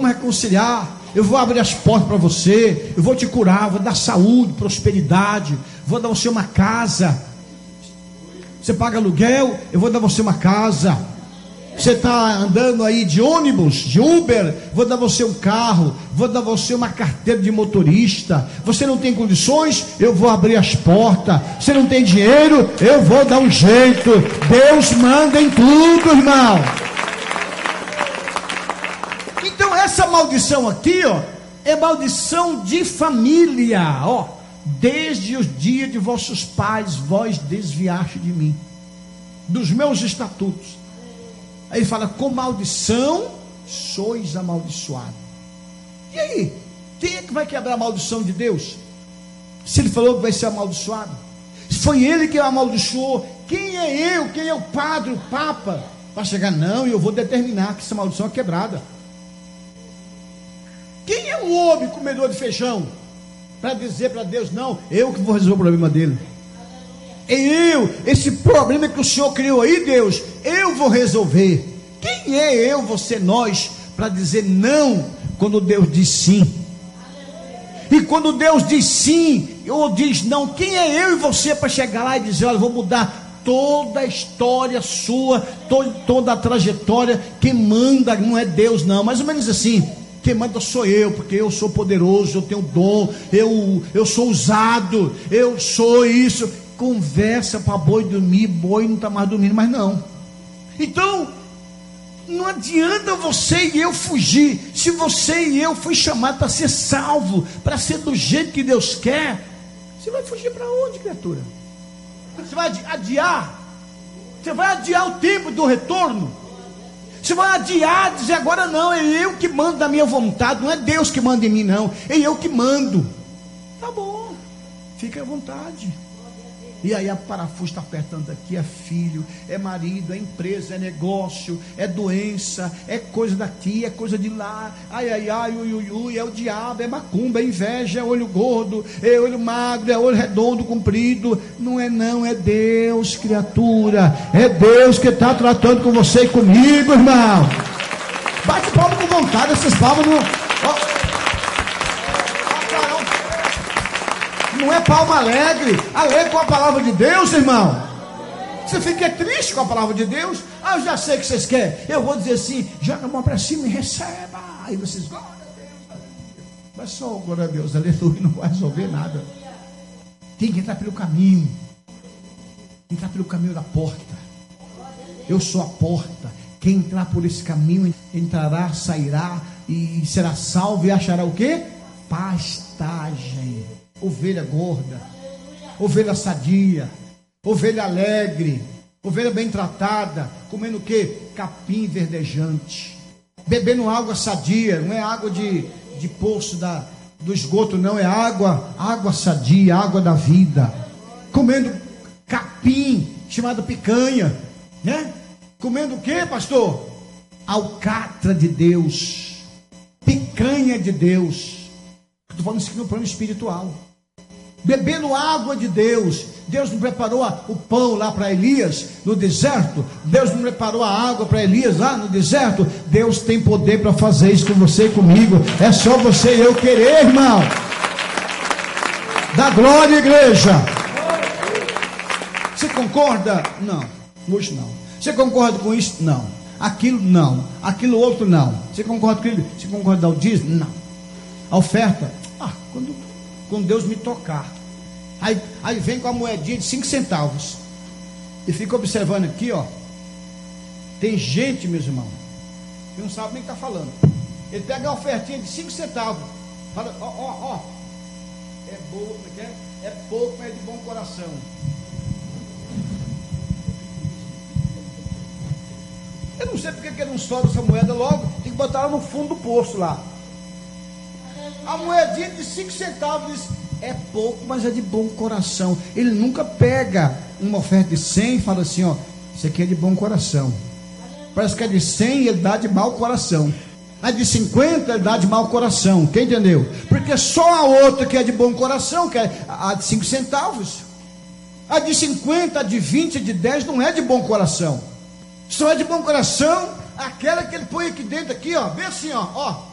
vamos reconciliar, eu vou abrir as portas para você, eu vou te curar, vou dar saúde, prosperidade, vou dar você uma casa. Você paga aluguel, eu vou dar você uma casa. Você está andando aí de ônibus, de Uber, vou dar você um carro, vou dar você uma carteira de motorista. Você não tem condições, eu vou abrir as portas. Você não tem dinheiro, eu vou dar um jeito. Deus manda em tudo, irmão. Então essa maldição aqui, ó, é maldição de família, ó. Desde os dias de vossos pais, vós desviaste de mim, dos meus estatutos. Aí ele fala, com maldição sois amaldiçoados. E aí, quem é que vai quebrar a maldição de Deus? Se ele falou que vai ser amaldiçoado, se foi ele que amaldiçoou, quem é eu, quem é o padre, o papa, para chegar, não, eu vou determinar que essa maldição é quebrada. Quem é o homem comedor de feijão, para dizer para Deus, não, eu que vou resolver o problema dele? Esse problema que o Senhor criou aí, Deus, eu vou resolver. Quem é eu, você, nós, para dizer não, quando Deus diz sim? E quando Deus diz sim, ou diz não, quem é eu e você para chegar lá e dizer, olha, vou mudar toda a história sua, toda a trajetória? Quem manda não é Deus, não, mais ou menos assim. Quem manda sou eu, porque eu sou poderoso, eu tenho dom, eu sou usado, eu sou isso. Conversa para boi dormir, boi não está mais dormindo, mas não. Então, não adianta você e eu fugir. Se você e eu fui chamado para ser salvo, para ser do jeito que Deus quer, você vai fugir para onde, criatura? Você vai adiar? Você vai adiar o tempo do retorno? Você vai adiar, dizer agora não, é eu que mando da minha vontade, não é Deus que manda em mim, não, é eu que mando. Tá bom, fique à vontade. E aí a parafuso está apertando aqui, é filho, é marido, é empresa, é negócio, é doença, é coisa daqui, é coisa de lá, ai, ui, ui, ui, é o diabo, é macumba, é inveja, é olho gordo, é olho magro, é olho redondo, comprido. Não é não, é Deus, criatura, é Deus que está tratando com você e comigo, irmão. Bate palma com vontade, essas palmas não... Não é palma alegre com a palavra de Deus, irmão. Você fica triste com a palavra de Deus. Ah, eu já sei o que vocês querem. Eu vou dizer assim, joga a mão para cima e receba. Aí vocês, glória a Deus. Mas só glória a Deus, aleluia, não vai resolver nada. Tem que entrar pelo caminho. Entrar pelo caminho da porta. Eu sou a porta. Quem entrar por esse caminho entrará, sairá e será salvo e achará o quê? Pastagem. Ovelha gorda, ovelha sadia, ovelha alegre, ovelha bem tratada, comendo o quê? Capim verdejante, bebendo água sadia, não é água de poço do esgoto, não, é água sadia, água da vida, comendo capim, chamado picanha, né? Comendo o quê, pastor? Alcatra de Deus, picanha de Deus. Estou falando isso aqui no plano espiritual. Bebendo água de Deus. Deus não preparou o pão lá para Elias no deserto? Deus não preparou a água para Elias lá no deserto? Deus tem poder para fazer isso com você e comigo. É só você e eu querer, irmão. Dá glória, igreja. Você concorda? Não, hoje não. Você concorda com isso? Não. Aquilo não. Aquilo outro não. Você concorda com isso? Você concorda com o dízimo? Não. A oferta? Quando Deus me tocar. Aí vem com a moedinha de 5 centavos. E fica observando aqui, ó. Tem gente, meus irmãos, que não sabe nem o que está falando. Ele pega a ofertinha de 5 centavos. Fala, ó. É boa, é pouco, mas é de bom coração. Eu não sei porque que ele não solta essa moeda logo. Tem que botar ela no fundo do poço lá. A moedinha de 5 centavos diz, é pouco, mas é de bom coração. Ele nunca pega uma oferta de 100 e fala assim, ó, isso aqui é de bom coração. Parece que é de 100 ele dá de mau coração. A de 50 ele dá de mau coração. Quem entendeu? Porque só a outra que é de bom coração, que é a de 5 centavos. A de 50, a de 20, a de 10 não é de bom coração. Só é de bom coração aquela que ele põe aqui dentro, aqui, ó, bem assim, ó.